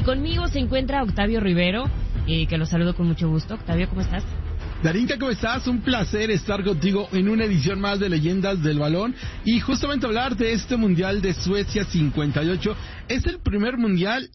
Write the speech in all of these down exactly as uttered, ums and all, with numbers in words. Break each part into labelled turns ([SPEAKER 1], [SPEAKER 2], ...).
[SPEAKER 1] conmigo se encuentra Octavio Rivero, eh, que lo saludo con mucho gusto. Octavio, ¿cómo estás?
[SPEAKER 2] Darinka, ¿cómo estás? Un placer estar contigo en una edición más de Leyendas del Balón y justamente hablar de este Mundial de Suecia cincuenta y ocho. Es el primer Mundial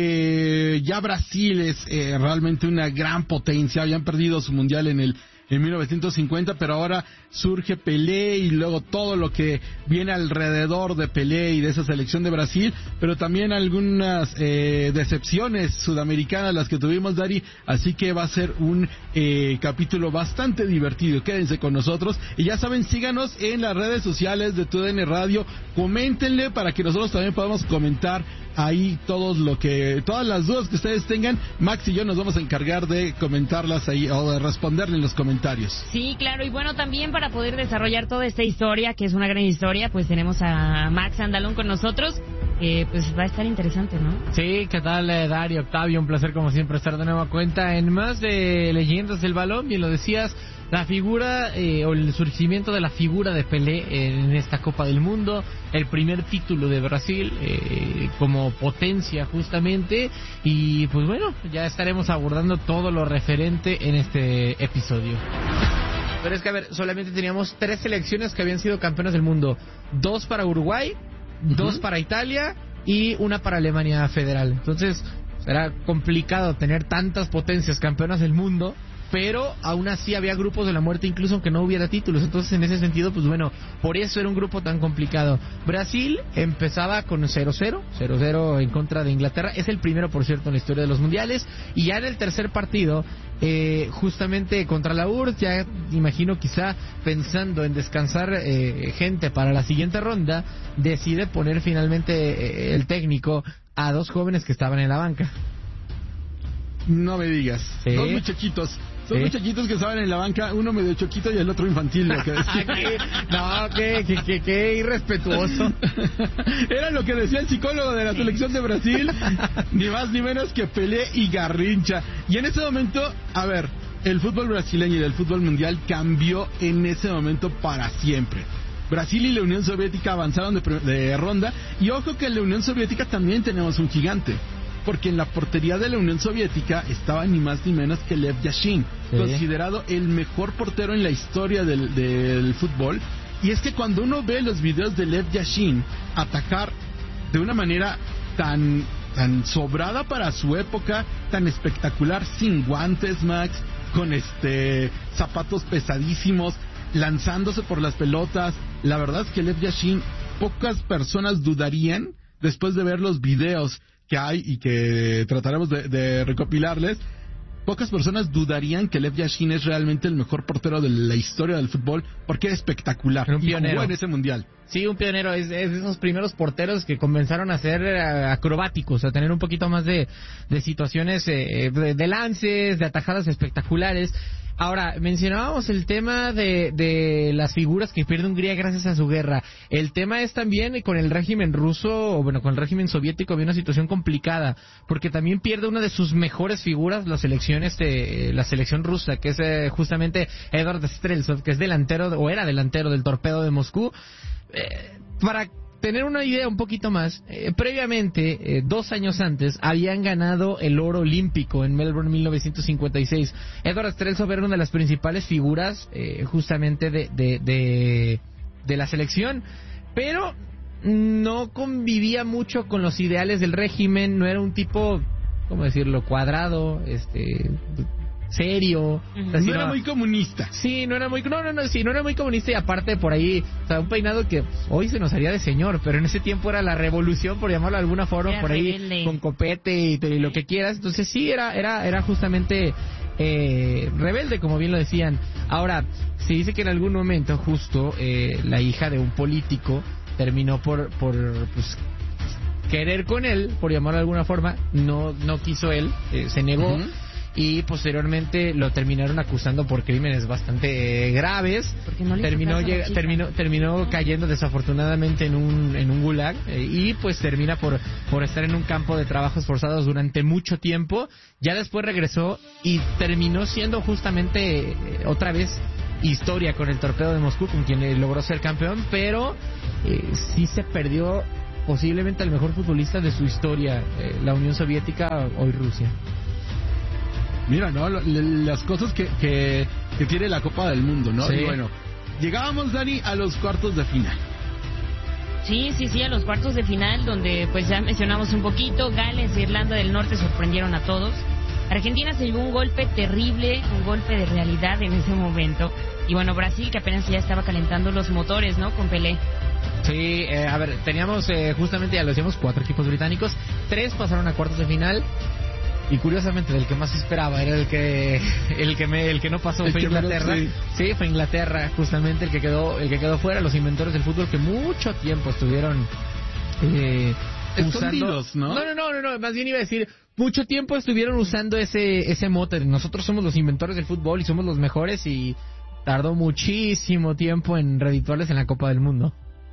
[SPEAKER 2] que ya Brasil es eh, realmente una gran potencia. Habían perdido su Mundial en el en mil novecientos cincuenta, pero ahora surge Pelé y luego todo lo que viene alrededor de Pelé y de esa selección de Brasil, pero también algunas eh, decepciones sudamericanas las que tuvimos, Dari, así que va a ser un eh, capítulo bastante divertido. Quédense con nosotros y ya saben, síganos en las redes sociales de T U D N Radio, coméntenle para que nosotros también podamos comentar ahí todos lo que, todas las dudas que ustedes tengan. Max y yo nos vamos a encargar de comentarlas ahí o de responderle en los comentarios.
[SPEAKER 1] Sí, claro, y bueno, también para poder desarrollar toda esta historia, que es una gran historia, pues tenemos a Max Andalón con nosotros, que pues va a estar interesante, ¿no?
[SPEAKER 3] Sí, ¿qué tal, eh, Dario, Octavio? Un placer como siempre estar de nueva cuenta en más de Leyendas del Balón. Bien lo decías, la figura eh, o el surgimiento de la figura de Pelé en esta Copa del Mundo, el primer título de Brasil eh, como potencia justamente, y pues bueno, ya estaremos abordando todo lo referente en este episodio. Pero es que, a ver, solamente teníamos tres selecciones que habían sido campeonas del mundo, dos para Uruguay, uh-huh. dos para Italia y una para Alemania Federal. Entonces era complicado tener tantas potencias campeonas del mundo, pero aún así había grupos de la muerte incluso aunque no hubiera títulos. Entonces en ese sentido, pues bueno, por eso era un grupo tan complicado. Brasil empezaba con cero cero, cero cero en contra de Inglaterra. Es el primero, por cierto, en la historia de los mundiales. Y ya en el tercer partido, eh, justamente contra la U R S S, ya imagino quizá pensando en descansar eh, gente para la siguiente ronda, decide poner finalmente eh, el técnico a dos jóvenes que estaban en la banca.
[SPEAKER 2] No me digas,
[SPEAKER 3] ¿Sí?
[SPEAKER 2] Dos muchachitos. Son ¿Sí? muchachitos que estaban en la banca, uno medio choquito y el otro infantil. Lo que decía.
[SPEAKER 3] No, qué, qué, qué, qué irrespetuoso.
[SPEAKER 2] Era lo que decía el psicólogo de la selección de Brasil, ni más ni menos que Pelé y Garrincha. Y en ese momento, a ver, el fútbol brasileño y el fútbol mundial cambió en ese momento para siempre. Brasil y la Unión Soviética avanzaron de, de ronda, y ojo que en la Unión Soviética también tenemos un gigante. Porque en la portería de la Unión Soviética estaba ni más ni menos que Lev Yashin, sí. considerado el mejor portero en la historia del, del fútbol. Y es que cuando uno ve los videos de Lev Yashin atacar de una manera tan, tan sobrada para su época, tan espectacular, sin guantes, Max, con este zapatos pesadísimos, lanzándose por las pelotas, la verdad es que Lev Yashin, pocas personas dudarían, después de ver los videos que hay y que trataremos de, de recopilarles, pocas personas dudarían que Lev Yashin es realmente el mejor portero de la historia del fútbol, porque era espectacular.
[SPEAKER 3] Un pionero.
[SPEAKER 2] Y jugó en ese mundial.
[SPEAKER 3] Sí, un pionero. Es, es de esos primeros porteros que comenzaron a ser uh, acrobáticos, a tener un poquito más de, de situaciones, eh, de, de lances, de atajadas espectaculares. Ahora, mencionábamos el tema de, de las figuras que pierde Hungría gracias a su guerra. El tema es también con el régimen ruso, o bueno, con el régimen soviético había una situación complicada, porque también pierde una de sus mejores figuras la selección, este, la selección rusa, que es eh, justamente Edvard Streltsov, que es delantero, o era delantero del Torpedo de Moscú. Eh, para tener una idea un poquito más, eh, previamente, eh, dos años antes, habían ganado el oro olímpico en Melbourne mil novecientos cincuenta y seis. Edvard Streltsov era una de las principales figuras eh, justamente de, de, de, de la selección, pero no convivía mucho con los ideales del régimen, no era un tipo, ¿cómo decirlo?, cuadrado, este... serio,
[SPEAKER 2] uh-huh. o sea, si no era muy comunista.
[SPEAKER 3] Sí, no era muy, no, no, no, sí, no era muy comunista, y aparte por ahí, o sea, un peinado que hoy se nos haría de señor, pero en ese tiempo era la revolución, por llamarlo de alguna forma, era por ahí rebelde, con copete y, y lo que quieras. Entonces sí, era, era, era justamente eh, rebelde, como bien lo decían. Ahora, se dice que en algún momento justo eh, la hija de un político terminó por, por pues, querer con él, por llamarlo de alguna forma. No, no quiso él, eh, se negó. Uh-huh. Y posteriormente lo terminaron acusando por crímenes bastante eh, graves. No terminó, llega, terminó terminó cayendo desafortunadamente en un en un gulag eh, y pues termina por por estar en un campo de trabajos forzados durante mucho tiempo. Ya después regresó y terminó siendo justamente eh, otra vez historia con el Torpedo de Moscú, con quien logró ser campeón, pero eh, sí se perdió posiblemente al mejor futbolista de su historia, eh, la Unión Soviética, hoy Rusia.
[SPEAKER 2] Mira, ¿no? Las cosas que, que, que tiene la Copa del Mundo, ¿no?
[SPEAKER 3] Sí.
[SPEAKER 2] Y bueno, llegábamos, Dani, a los cuartos de final.
[SPEAKER 1] Sí, sí, sí, a los cuartos de final, donde pues ya mencionamos un poquito, Gales e Irlanda del Norte sorprendieron a todos. Argentina se llevó un golpe terrible, un golpe de realidad en ese momento. Y bueno, Brasil, que apenas ya estaba calentando los motores, ¿no? Con Pelé.
[SPEAKER 3] Sí, eh, a ver, teníamos eh, justamente, ya lo decíamos, cuatro equipos británicos, tres pasaron a cuartos de final. Y curiosamente, del que más esperaba era el que el que me, el que no pasó,
[SPEAKER 2] el
[SPEAKER 3] fue Inglaterra.
[SPEAKER 2] Menos, sí.
[SPEAKER 3] sí, fue Inglaterra, justamente el que quedó el que quedó fuera, los inventores del fútbol que mucho tiempo estuvieron eh, usando.
[SPEAKER 2] ¿no?
[SPEAKER 3] No, no, no, no, no, más bien iba a decir, mucho tiempo estuvieron usando ese ese mote. Nosotros somos los inventores del fútbol y somos los mejores, y tardó muchísimo tiempo en redituarles en la Copa del Mundo.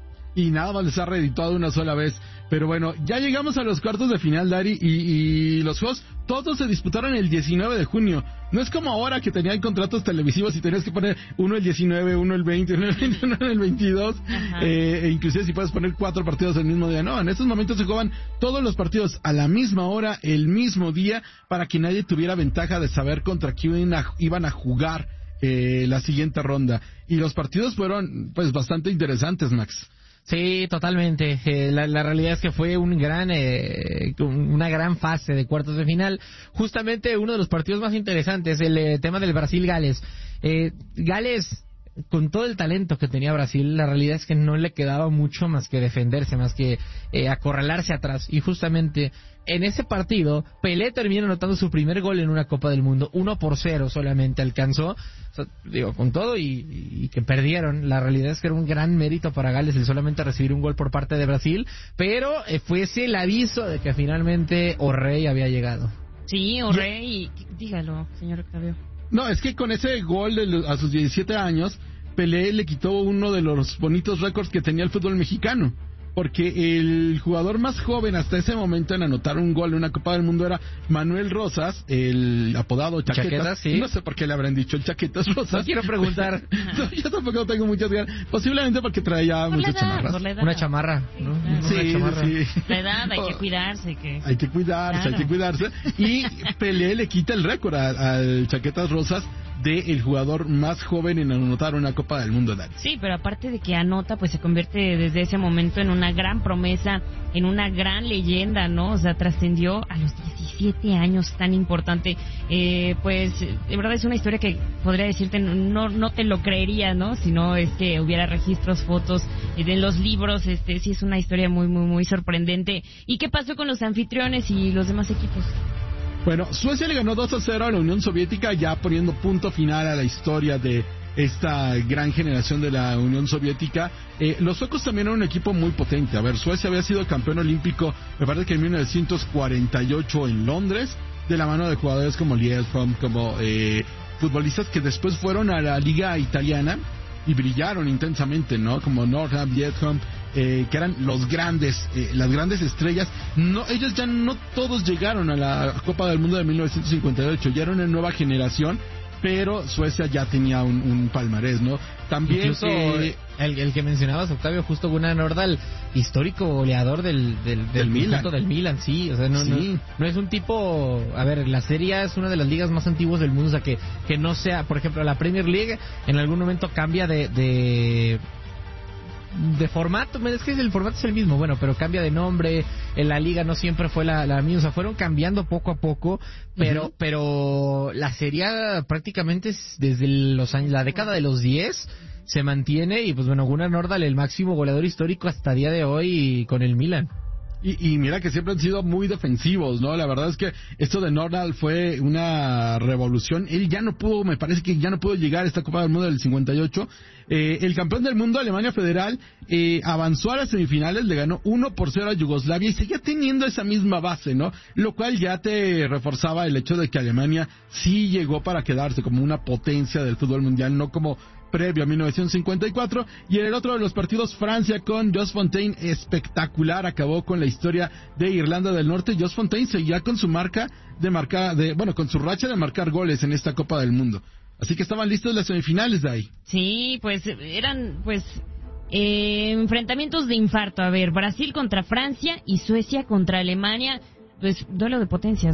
[SPEAKER 2] Y nada más les ha reeditado una sola vez. Pero bueno, ya llegamos a los cuartos de final, Dari, y, y los juegos todos se disputaron el diecinueve de junio. No es como ahora que tenían contratos televisivos y tenías que poner uno el diecinueve, uno el veinte, uno el veintiuno, uno el veintidós. Eh, e inclusive si puedes poner cuatro partidos el mismo día. No, en estos momentos se juegan todos los partidos a la misma hora, el mismo día, para que nadie tuviera ventaja de saber contra quién iban a jugar eh, la siguiente ronda. Y los partidos fueron pues bastante interesantes, Max.
[SPEAKER 3] Sí, totalmente. Eh, la, la realidad es que fue un gran, eh, una gran fase de cuartos de final. Justamente uno de los partidos más interesantes, el eh, tema del Brasil-Gales. Eh, Gales, con todo el talento que tenía Brasil, la realidad es que no le quedaba mucho más que defenderse, más que eh, acorralarse atrás. Y justamente en ese partido, Pelé termina anotando su primer gol en una Copa del Mundo. Uno por cero solamente alcanzó. O sea, digo, con todo y, y que perdieron. La realidad es que era un gran mérito para Gales el solamente recibir un gol por parte de Brasil. Pero eh, fuese el aviso de que finalmente O'Reilly había llegado.
[SPEAKER 1] Sí, O'Reilly. Dígalo, señor Octavio.
[SPEAKER 2] No, es que con ese gol de los, a sus diecisiete años, Pelé le quitó uno de los bonitos récords que tenía el fútbol mexicano. Porque el jugador más joven hasta ese momento en anotar un gol en una Copa del Mundo era Manuel Rosas, el apodado Chaquetas.
[SPEAKER 3] Chaquetas, sí.
[SPEAKER 2] No sé por qué le habrán dicho el Chaquetas Rosas.
[SPEAKER 3] No quiero preguntar.
[SPEAKER 2] No, yo tampoco tengo muchas ganas. Posiblemente porque traía
[SPEAKER 1] Por
[SPEAKER 2] muchas
[SPEAKER 1] la edad,
[SPEAKER 2] chamarras.
[SPEAKER 1] por la edad.
[SPEAKER 3] Una chamarra, ¿no?
[SPEAKER 1] Sí,
[SPEAKER 2] Sí,
[SPEAKER 3] Una chamarra.
[SPEAKER 2] sí.
[SPEAKER 1] La edad, hay que
[SPEAKER 2] Oh.
[SPEAKER 1] cuidarse. Que...
[SPEAKER 2] Hay que cuidarse,
[SPEAKER 1] Claro.
[SPEAKER 2] hay que cuidarse. Y Pelé le quita el récord a- al Chaquetas Rosas de el jugador más joven en anotar una Copa del Mundo, Dani.
[SPEAKER 1] Sí, pero aparte de que anota, pues se convierte desde ese momento en una gran promesa, en una gran leyenda, ¿no? O sea, trascendió a los diecisiete años, tan importante. Eh, pues, de verdad es una historia que podría decirte, no no te lo creería, ¿no? Si no es que hubiera registros, fotos eh, de los libros, este sí es una historia muy, muy, muy sorprendente. ¿Y qué pasó con los anfitriones y los demás equipos?
[SPEAKER 2] Bueno, Suecia le ganó dos a cero a la Unión Soviética, ya poniendo punto final a la historia de esta gran generación de la Unión Soviética. Eh, los suecos también eran un equipo muy potente. A ver, Suecia había sido campeón olímpico, me parece que en mil novecientos cuarenta y ocho en Londres, de la mano de jugadores como Liedholm, como eh, futbolistas que después fueron a la liga italiana y brillaron intensamente, ¿no? Como Nordham, Liedholm, eh, que eran los grandes, eh, las grandes estrellas. No, ellos ya no todos llegaron a la Copa del Mundo de mil novecientos cincuenta y ocho, ya era una nueva generación, pero Suecia ya tenía un, un palmarés, ¿no? También
[SPEAKER 3] Incluso
[SPEAKER 2] eh,
[SPEAKER 3] el, el que mencionabas, Octavio, justo Gunnar Nordahl, histórico goleador del del, del,
[SPEAKER 2] Del Milan.
[SPEAKER 3] conjunto del Milan, sí, o sea, no,
[SPEAKER 2] Sí.
[SPEAKER 3] no, no es un tipo, a ver, la Serie A es una de las ligas más antiguas del mundo, o sea, que, que no sea, por ejemplo, la Premier League en algún momento cambia de... de de formato, es que el formato es el mismo, bueno, pero cambia de nombre, en la liga no siempre fue la, la misma, o sea, fueron cambiando poco a poco, pero uh-huh. pero la Serie A prácticamente es desde los años, la década de los diez se mantiene, y pues bueno, Gunnar Nordahl, el máximo goleador histórico hasta día de hoy con el Milan.
[SPEAKER 2] Y, y mira que siempre han sido muy defensivos, ¿no? La verdad es que esto de Nordahl fue una revolución. Él ya no pudo, me parece que ya no pudo llegar a esta Copa del Mundo del cincuenta y ocho. Eh, el campeón del mundo, Alemania Federal, eh, avanzó a las semifinales, le ganó uno por cero a Yugoslavia y seguía teniendo esa misma base, ¿no? Lo cual ya te reforzaba el hecho de que Alemania sí llegó para quedarse como una potencia del fútbol mundial, no como previo a mil novecientos cincuenta y cuatro. Y en el otro de los partidos, Francia con Jos Fontaine, espectacular, acabó con la historia de Irlanda del Norte. Jos Fontaine seguía con su marca de marcar, de, bueno, con su racha de marcar goles en esta Copa del Mundo. Así que estaban listos las semifinales de ahí.
[SPEAKER 1] Sí, pues eran, pues Eh, enfrentamientos de infarto. A ver, Brasil contra Francia y Suecia contra Alemania. Pues duelo de potencias.